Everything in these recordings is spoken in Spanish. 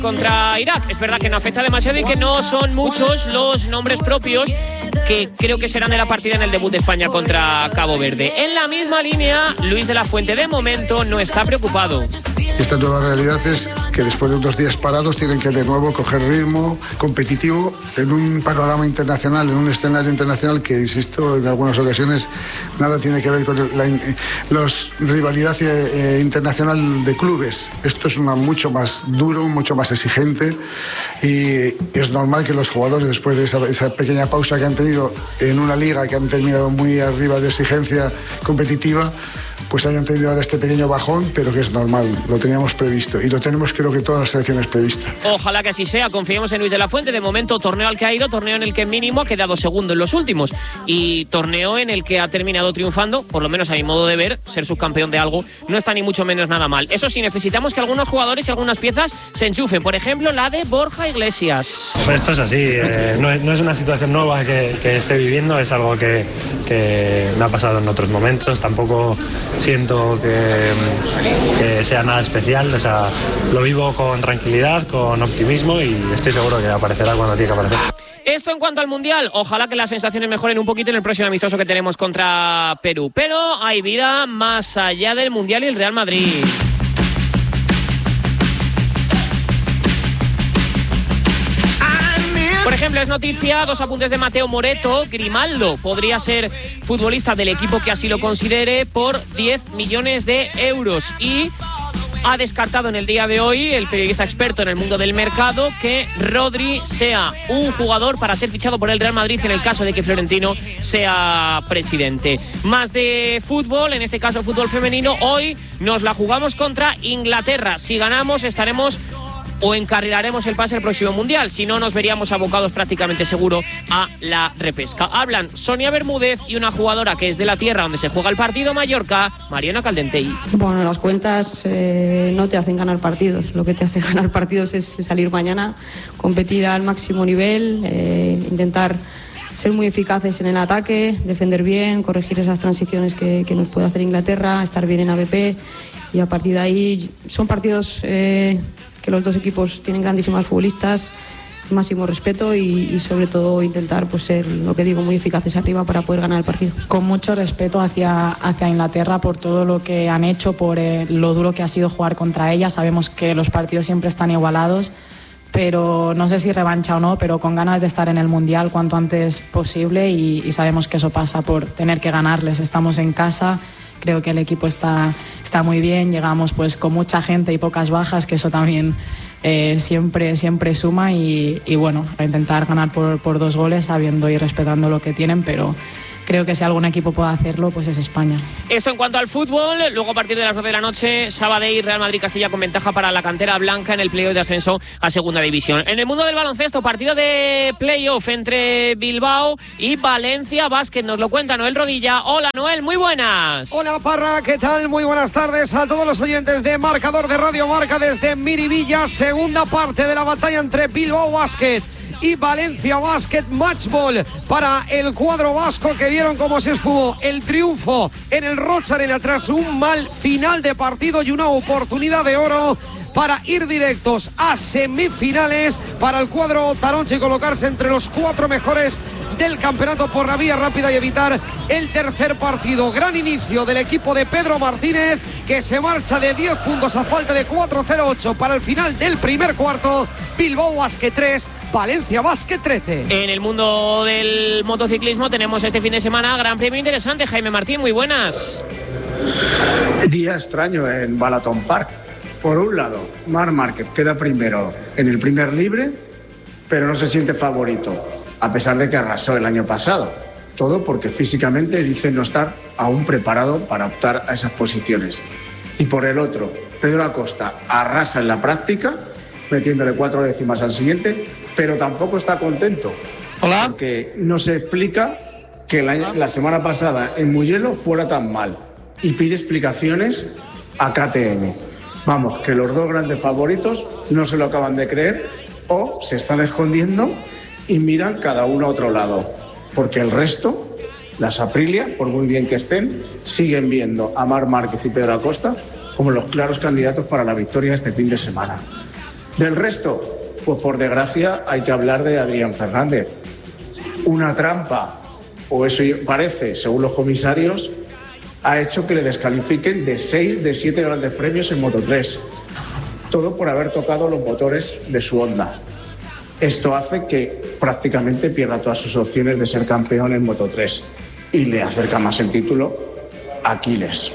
contra Irak. Es verdad que no afecta demasiado y que no son muchos los nombres propios que creo que serán de la partida en el debut de España contra Cabo Verde. En la misma línea, Luis de la Fuente de momento no está preocupado. Esta nueva realidad es que después de unos días parados tienen que de nuevo coger ritmo competitivo en un panorama internacional, en un escenario internacional que, insisto, en algunas ocasiones nada tiene que ver con la rivalidad internacional de clubes. Esto es mucho más duro, mucho más exigente y es normal que los jugadores, después de esa pequeña pausa que han tenido en una liga que han terminado muy arriba de exigencia competitiva, pues hayan tenido ahora este pequeño bajón, pero que es normal, lo teníamos previsto y lo tenemos, creo que todas las selecciones previstas. Ojalá que así sea, confiemos en Luis de la Fuente. De momento, torneo al que ha ido, torneo en el que mínimo ha quedado segundo en los últimos y torneo en el que ha terminado triunfando, por lo menos a mi modo de ver, ser subcampeón de algo no está ni mucho menos nada mal. Eso sí, necesitamos que algunos jugadores y algunas piezas se enchufen, por ejemplo la de Borja Iglesias. Pues esto es así, no es una situación nueva que esté viviendo, es algo que me ha pasado en otros momentos, tampoco siento que sea nada especial, o sea, lo vivo con tranquilidad, con optimismo y estoy seguro que aparecerá cuando tiene que aparecer. Esto en cuanto al Mundial, ojalá que las sensaciones mejoren un poquito en el próximo amistoso que tenemos contra Perú, pero hay vida más allá del Mundial y el Real Madrid. Por ejemplo, es noticia, 2 apuntes de Mateo Moreto. Grimaldo podría ser futbolista del equipo que así lo considere por 10 millones de euros. Y ha descartado en el día de hoy el periodista experto en el mundo del mercado que Rodri sea un jugador para ser fichado por el Real Madrid en el caso de que Florentino sea presidente. Más de fútbol, en este caso fútbol femenino, hoy nos la jugamos contra Inglaterra. Si ganamos estaremos o encarrilaremos el pase al próximo Mundial. Si no, nos veríamos abocados prácticamente seguro a la repesca. Hablan Sonia Bermúdez y una jugadora que es de la tierra donde se juega el partido, Mallorca, Mariona Caldentey. Bueno, las cuentas no te hacen ganar partidos. Lo que te hace ganar partidos es salir mañana, competir al máximo nivel, intentar ser muy eficaces en el ataque, defender bien, corregir esas transiciones que nos puede hacer Inglaterra, estar bien en AVP y a partir de ahí son partidos que los dos equipos tienen grandísimas futbolistas, máximo respeto y sobre todo intentar pues ser, lo que digo, muy eficaces arriba para poder ganar el partido. Con mucho respeto hacia Inglaterra por todo lo que han hecho, por lo duro que ha sido jugar contra ella. Sabemos que los partidos siempre están igualados, pero no sé si revancha o no, pero con ganas de estar en el Mundial cuanto antes posible y sabemos que eso pasa por tener que ganarles. Estamos en casa. Creo que el equipo está muy bien, llegamos pues con mucha gente y pocas bajas, que eso también siempre suma y bueno, a intentar ganar por 2 goles sabiendo y respetando lo que tienen, pero creo que si algún equipo puede hacerlo, pues es España. Esto en cuanto al fútbol. Luego a partir de las 9 de la noche, Sabadell, Real Madrid-Castilla con ventaja para la cantera blanca en el playoff de ascenso a segunda división. En el mundo del baloncesto, partido de playoff entre Bilbao y Valencia Basket. Nos lo cuenta Noel Rodilla. Hola Noel, muy buenas. Hola Parra, ¿qué tal? Muy buenas tardes a todos los oyentes de Marcador de Radio Marca desde Miribilla. Segunda parte de la batalla entre Bilbao Basket y Valencia Basket. Matchball para el cuadro vasco, que vieron cómo se esfumó el triunfo en el Rocha Arena tras un mal final de partido y una oportunidad de oro para ir directos a semifinales para el cuadro taronche y colocarse entre los 4 mejores del campeonato por la vía rápida y evitar el tercer partido. Gran inicio del equipo de Pedro Martínez, que se marcha de 10 puntos a falta de 4-0-8 para el final del primer cuarto. Bilbao Basket 3, Valencia Basket 13. En el mundo del motociclismo tenemos este fin de semana gran premio interesante. Jaime Martín, muy buenas. Día extraño en Balaton Park. Por un lado, Marc Márquez queda primero en el primer libre, pero no se siente favorito, a pesar de que arrasó el año pasado. Todo porque físicamente dice no estar aún preparado para optar a esas posiciones. Y por el otro, Pedro Acosta arrasa en la práctica, metiéndole 4 décimas al siguiente, pero tampoco está contento. Hola. Porque no se explica que la semana pasada en Mugello fuera tan mal. Y pide explicaciones a KTM. Vamos, que los 2 grandes favoritos no se lo acaban de creer o se están escondiendo y miran cada uno a otro lado. Porque el resto, las Aprilia, por muy bien que estén, siguen viendo a Marc Márquez y Pedro Acosta como los claros candidatos para la victoria este fin de semana. Del resto, pues por desgracia hay que hablar de Adrián Fernández. Una trampa, o eso parece, según los comisarios, ha hecho que le descalifiquen de 6 de 7 grandes premios en Moto3. Todo por haber tocado los motores de su Honda. Esto hace que prácticamente pierda todas sus opciones de ser campeón en Moto3 y le acerca más el título a Aquiles.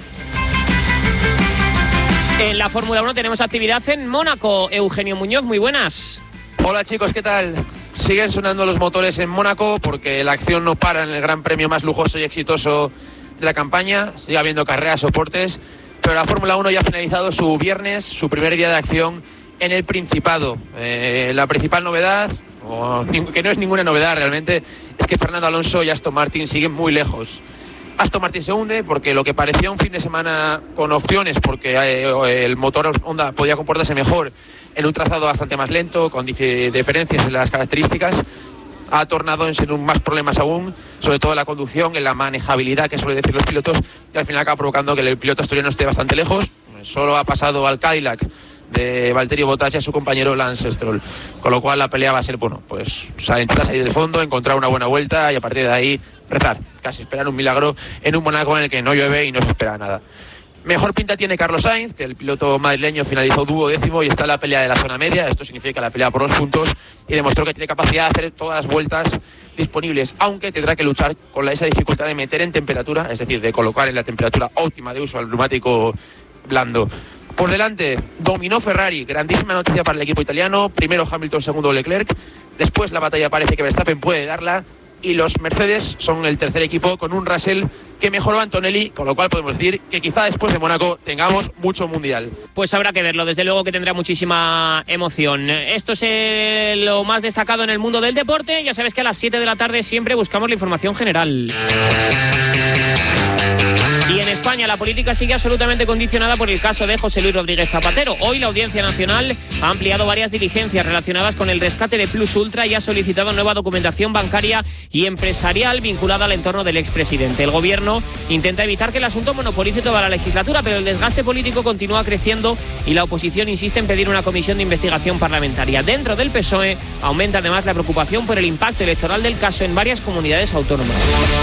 En la Fórmula 1 tenemos actividad en Mónaco. Eugenio Muñoz, muy buenas. Hola chicos, ¿qué tal? Siguen sonando los motores en Mónaco porque la acción no para en el gran premio más lujoso y exitoso de la campaña. Sigue habiendo carreras, soportes, pero la Fórmula 1 ya ha finalizado su viernes, su primer día de acción en el Principado. La principal novedad, que no es ninguna novedad realmente, es que Fernando Alonso y Aston Martin siguen muy lejos. Aston Martin se hunde porque lo que parecía un fin de semana con opciones, porque el motor Honda podía comportarse mejor en un trazado bastante más lento, con diferencias en las características, ha tornado en ser más problemas aún, sobre todo en la conducción, en la manejabilidad que suelen decir los pilotos, y al final acaba provocando que el piloto asturiano esté bastante lejos. Solo ha pasado al Cadillac de Valtteri Bottas y a su compañero Lance Stroll, con lo cual la pelea va a ser, pues intentar salir del fondo, encontrar una buena vuelta y a partir de ahí rezar, casi esperar un milagro en un Mónaco en el que no llueve y no se espera nada. Mejor pinta tiene Carlos Sainz, que el piloto madrileño finalizó 12º y está en la pelea de la zona media. Esto significa la pelea por los puntos y demostró que tiene capacidad de hacer todas las vueltas disponibles, aunque tendrá que luchar con esa dificultad de meter en temperatura, es decir, de colocar en la temperatura óptima de uso al neumático blando. Por delante, dominó Ferrari, grandísima noticia para el equipo italiano. Primero Hamilton, segundo Leclerc. Después la batalla parece que Verstappen puede darla. Y los Mercedes son el tercer equipo con un Russell que mejoró a Antonelli, con lo cual podemos decir que quizá después de Mónaco tengamos mucho mundial. Pues habrá que verlo, desde luego que tendrá muchísima emoción. Esto es lo más destacado en el mundo del deporte. Ya sabes que a las 7 de la tarde siempre buscamos la información general. Y en España la política sigue absolutamente condicionada por el caso de José Luis Rodríguez Zapatero. Hoy la Audiencia Nacional ha ampliado varias diligencias relacionadas con el rescate de Plus Ultra y ha solicitado nueva documentación bancaria y empresarial vinculada al entorno del expresidente. El gobierno intenta evitar que el asunto monopolice toda la legislatura, pero el desgaste político continúa creciendo y la oposición insiste en pedir una comisión de investigación parlamentaria. Dentro del PSOE aumenta además la preocupación por el impacto electoral del caso en varias comunidades autónomas.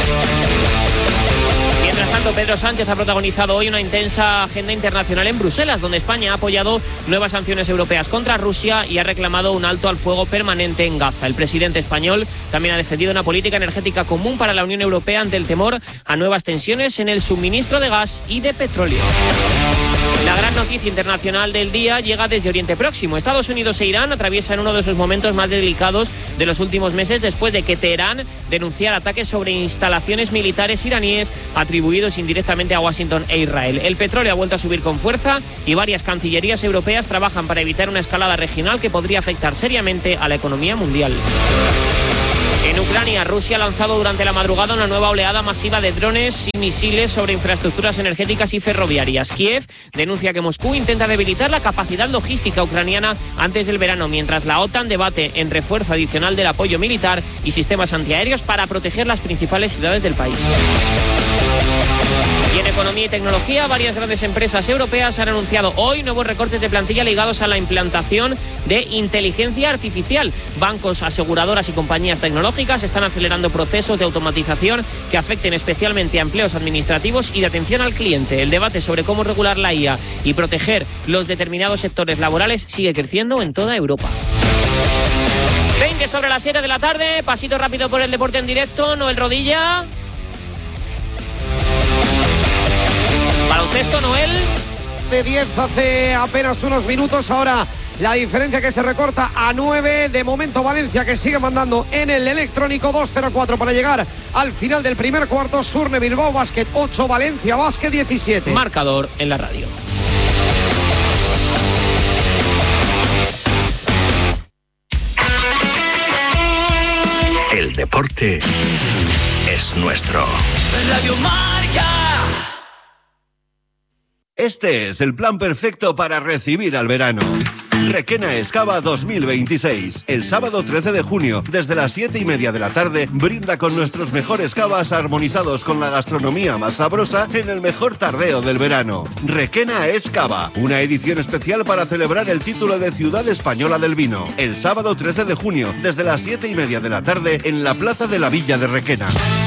Mientras tanto, Pedro Sánchez ha protagonizado hoy una intensa agenda internacional en Bruselas, donde España ha apoyado nuevas sanciones europeas contra Rusia y ha reclamado un alto al fuego permanente en Gaza. El presidente español también ha defendido una política energética común para la Unión Europea ante el temor a nuevas tensiones en el suministro de gas y de petróleo. La gran noticia internacional del día llega desde Oriente Próximo. Estados Unidos e Irán atraviesan uno de sus momentos más delicados de los últimos meses después de que Teherán denunciara ataques sobre instalaciones militares iraníes atribuidos indirectamente a Washington e Israel. El petróleo ha vuelto a subir con fuerza y varias cancillerías europeas trabajan para evitar una escalada regional que podría afectar seriamente a la economía mundial. En Ucrania, Rusia ha lanzado durante la madrugada una nueva oleada masiva de drones y misiles sobre infraestructuras energéticas y ferroviarias. Kiev denuncia que Moscú intenta debilitar la capacidad logística ucraniana antes del verano, mientras la OTAN debate en refuerzo adicional del apoyo militar y sistemas antiaéreos para proteger las principales ciudades del país. Y en economía y tecnología, varias grandes empresas europeas han anunciado hoy nuevos recortes de plantilla ligados a la implantación de inteligencia artificial. Bancos, aseguradoras y compañías tecnológicas están acelerando procesos de automatización que afecten especialmente a empleos administrativos y de atención al cliente. El debate sobre cómo regular la IA y proteger los determinados sectores laborales sigue creciendo en toda Europa. 20 sobre las 7 de la tarde, pasito rápido por el deporte en directo. Noel Rodilla. Baloncesto, Noel. De 10 hace apenas unos minutos, ahora la diferencia que se recorta a 9. De momento Valencia que sigue mandando en el electrónico, 2-0-4 para llegar al final del primer cuarto. Surne Bilbao Basket 8, Valencia Basket 17. Marcador en la radio. El deporte es nuestro. Radio Marca. Este es el plan perfecto para recibir al verano. Requena Excava 2026. El sábado 13 de junio, desde las 7:30 de la tarde, brinda con nuestros mejores cavas armonizados con la gastronomía más sabrosa en el mejor tardeo del verano. Requena Excava, una edición especial para celebrar el título de Ciudad Española del Vino. El sábado 13 de junio, desde las 7:30 de la tarde, en la Plaza de la Villa de Requena.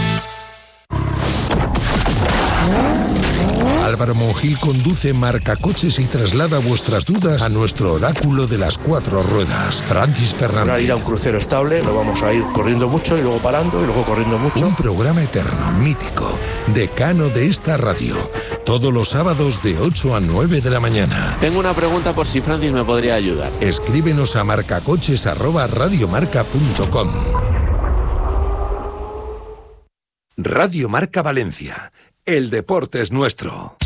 Álvaro Monjil conduce Marcacoches y traslada vuestras dudas a nuestro oráculo de las 4 ruedas, Francis Fernández. Para ir a un crucero estable, lo vamos a ir corriendo mucho y luego parando y luego corriendo mucho. Un programa eterno, mítico, decano de esta radio. Todos los sábados de 8 a 9 de la mañana. Tengo una pregunta por si Francis me podría ayudar. Escríbenos a marcacoches@radiomarca.com. Radio Marca Valencia. El deporte es nuestro.